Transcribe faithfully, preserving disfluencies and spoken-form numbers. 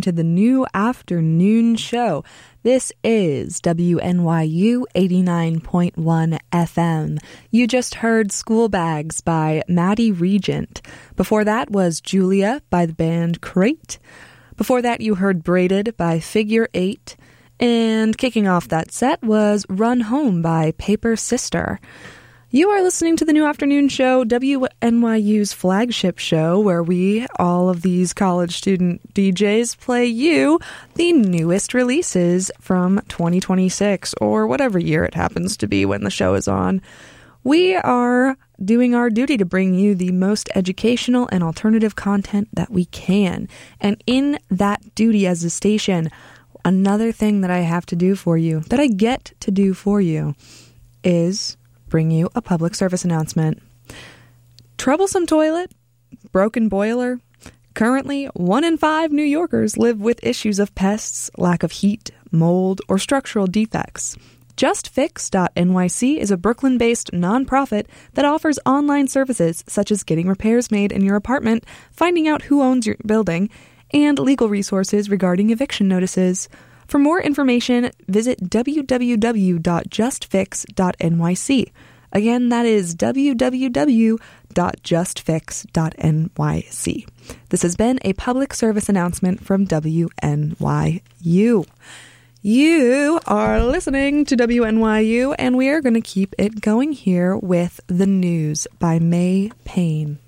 to the New Afternoon Show. This is W N Y U eighty-nine point one F M. You just heard School Bags by Maddie Regent. Before that was Julia by the band Crate. Before that you heard Braided by Figure Eight. And kicking off that set was Run Home by Paper Sister. You are listening to the New Afternoon Show, W N Y U's flagship show, where we, all of these college student D Js, play you the newest releases from twenty twenty-six, or whatever year it happens to be when the show is on. We are doing our duty to bring you the most educational and alternative content that we can. And in that duty as a station, another thing that I have to do for you, that I get to do for you, is bring you a public service announcement. Troublesome toilet? Broken boiler? Currently, one in five New Yorkers live with issues of pests, lack of heat, mold, or structural defects. Just Fix dot N Y C is a Brooklyn-based nonprofit that offers online services such as getting repairs made in your apartment, finding out who owns your building, and legal resources regarding eviction notices. For more information, visit w w w dot just fix dot N Y C. Again, that is w w w dot just fix dot N Y C. This has been a public service announcement from W N Y U. You are listening to W N Y U, and we are going to keep it going here with The News by May Payne.